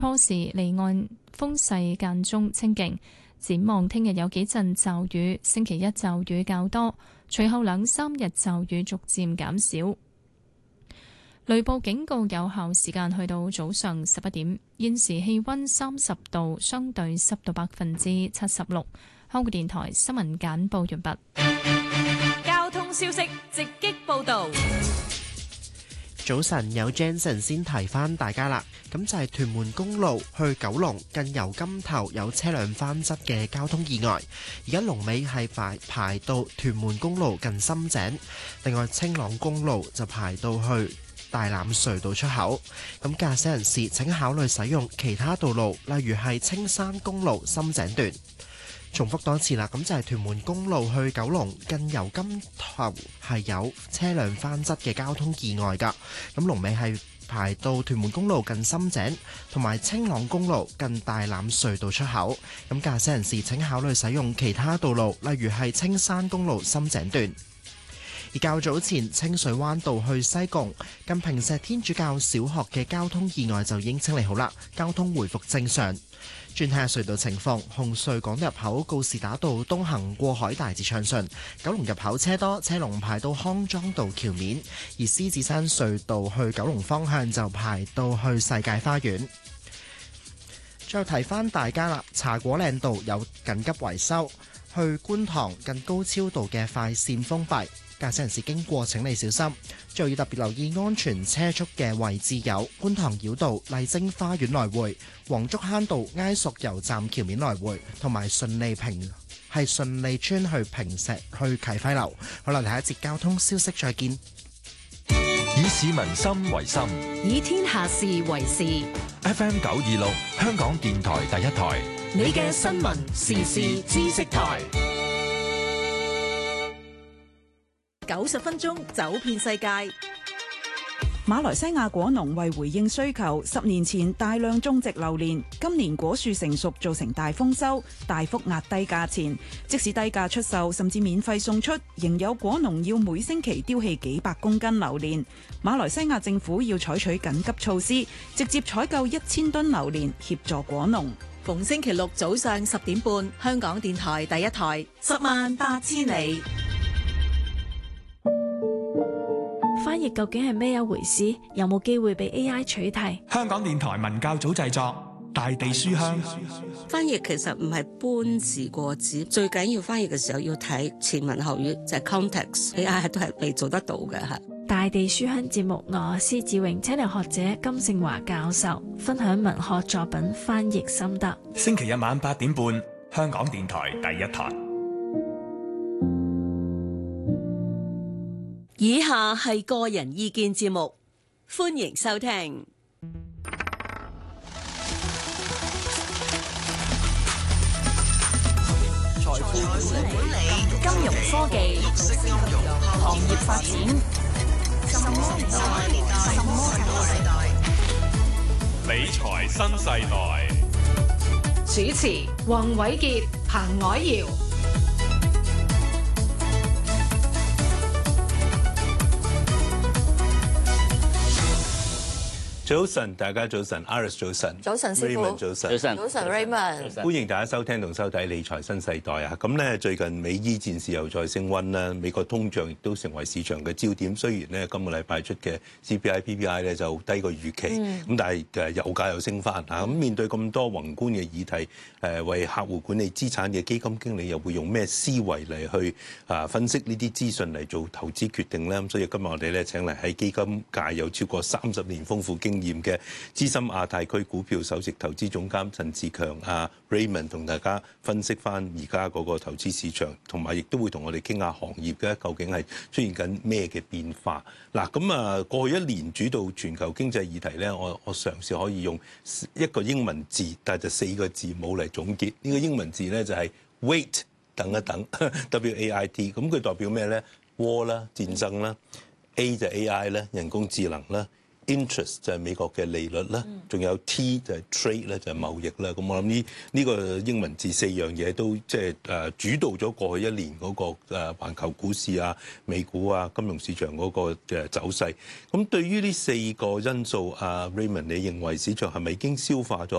初時離岸風勢間中清勁，展望聽日有幾陣驟雨，星期一驟雨較多，隨後2-3日驟雨逐漸減少。雷暴警告有效時間去到早上11點。現時氣溫30度，相對濕度76%。香港電台新聞簡報完畢。 交通消息直擊報道。 早晨，有 Jensen 先提翻大家啦。咁就係屯門公路去九龍近油柑頭有車輛翻側嘅交通意外，而家龍尾係排到屯門公路近深井。另外青朗公路就排到去大欖隧道出口。咁駕駛人士請考慮使用其他道路，例如係青山公路深井段。重複多次啦，咁就係屯門公路去九龍近油柑頭係有車輛翻側嘅交通意外㗎。咁龍尾係排到屯門公路近深井，同埋青朗公路近大欖隧道出口。咁駕駛人士請考慮使用其他道路，例如係青山公路深井段。而較早前清水灣道去西貢近坪石天主教小學嘅交通意外就已經清理好啦，交通回復正常。轉睇下隧道情況，紅隧港入口告士打道東行過海大致暢順，九龍入口車多，車龍排到康莊道橋面；而獅子山隧道去九龍方向就排到去世界花園。最後提翻大家啦，茶果嶺道有緊急維修，去觀塘近高超道嘅快線封閉，駕駛人士經過請你小心。最後要特別留意安全車速嘅位置有觀塘繞道麗晶花園來回、黃竹坑道埃索油站橋面來回，同埋順利村去坪石去啟輝樓。好啦，下一節交通消息再見。 以市民心為心， 以天下事為事。 FM 926香港電台第一台， 你嘅新聞時事知識台。90分鐘走遍世界。 馬來西亞果農為回應需求，10年前大量種植榴蓮，今年果樹成熟造成大豐收，大幅壓低價錢。即使低價出售，甚至免費送出，仍有果農要每星期丟棄幾百公斤榴蓮。馬來西亞政府要採取緊急措施，直接採購1000噸榴蓮協助果農。 逢星期六早上10點半，香港電台第一台，108000里。 翻譯究竟係咩一回事？有冇機會被 AI 取替？ 香港電台文教組製作《大地書香》。 翻譯其實唔係搬字過紙，最緊要翻譯嘅時候要睇前文後語，就係 context。AI 都係未做得到嘅嚇。 大地書香節目，我施志榮請嚟學者金聖華教授分享文學作品翻譯心得。 星期日晚8點半，香港電台第一台。 以下係個人意見節目，歡迎收聽。財富管理、金融科技、行業發展，什麼世代？ 理財新世代。 主持：黃偉傑、彭藹瑤。 早晨，大家早晨 ，Iris 早晨， 早晨師傅， 早晨， 早晨 Raymond， 歡迎大家收聽同收睇理財新世代啊！咁咧最近美伊戰事又再升溫啦，美國通脹亦都成為市場嘅焦點。雖然咧今個禮拜出嘅 CPI、PPI 咧就低過預期，咁但係油價又升翻啊！咁面對咁多宏觀嘅議題，為客戶管理資產嘅基金經理又會用咩思維嚟去分析呢啲資訊嚟做投資決定咧？咁所以今日我哋咧請嚟喺基金界有超過30年豐富經驗嘅資深亞太區股票首席投資總監陳志強Raymond 同大家分析翻而家嗰個投資市場，同埋亦都會同我哋傾下行業嘅究竟係出現緊咩嘅變化。嗱，咁過去一年主導全球經濟議題咧，我嘗試可以用一個英文字，但係就4個字母嚟總結。呢個英文字咧就係 wait 等一等WAIT， 咁佢代表咩咧？War 啦，戰爭啦，A 就 AI 啦，人工智能啦。 interest 就係美國嘅利率啦，仲有 T 就係 trade 咧就係貿易啦。咁我諗呢個英文字4樣嘢都即係主導咗過去1年嗰個環球股市啊、美股啊、金融市場嗰個嘅走勢。咁對於呢4個因素，Raymond，你認為市場係咪已經消化咗